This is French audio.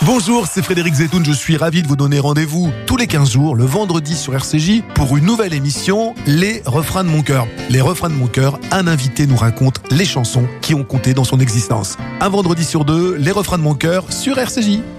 Bonjour, c'est Frédéric Zetoun, je suis ravi de vous donner rendez-vous tous les 15 jours, le vendredi sur RCJ, pour une nouvelle émission, Les Refrains de mon cœur. Les Refrains de mon cœur, un invité nous raconte les chansons qui ont compté dans son existence. Un vendredi sur deux, Les Refrains de mon cœur sur RCJ.